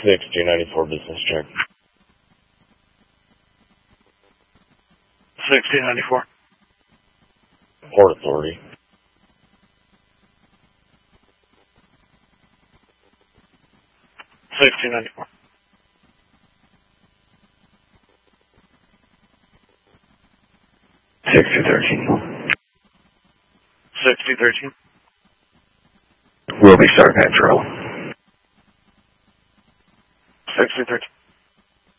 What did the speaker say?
6294 business check. 6294. Port Authority. $16.94. $6013. $6013. We'll be starting patrol. $6013.